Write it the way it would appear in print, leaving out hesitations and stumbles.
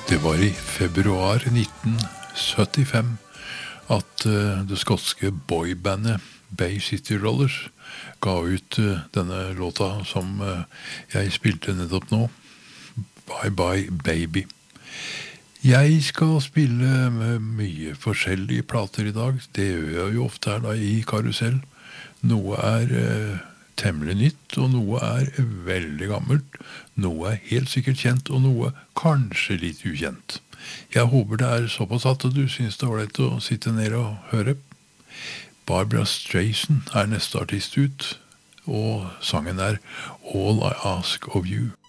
Det var i februar 1975 at det skotske boybandet Bay City Rollers ga ut denne låta som jeg spilte nettopp nå, Bye Bye Baby. Jeg skal spille med mye forskjellige plater i dag. Det gjør jeg jo ofte her da i Karusell. Noe temmelig nytt, og noe veldig gammelt. Noe helt sikkert kjent, og noe kanskje litt ukjent. Jeg håper det såpass at du synes det var lett å sitte ned og høre. Barbra Streisand neste artist ut, og sangen All I Ask of You.